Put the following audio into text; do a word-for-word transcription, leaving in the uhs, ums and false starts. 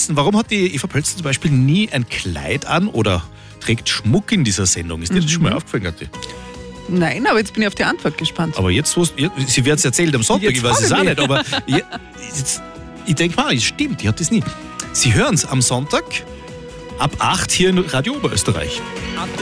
Pölzen. Warum hat die Eva Pölzen zum Beispiel nie ein Kleid an oder trägt Schmuck in dieser Sendung? Ist dir das Mhm. schon mal aufgefallen, Kathi? Nein, aber jetzt bin ich auf die Antwort gespannt. Aber jetzt, wo's- ja, sie wird es erzählt am Sonntag, Jetzt ich weiß es auch frage nicht, aber ja, jetzt, ich denke mal, es stimmt, die hat das nie. Sie hören es am Sonntag ab acht hier in Radio Oberösterreich.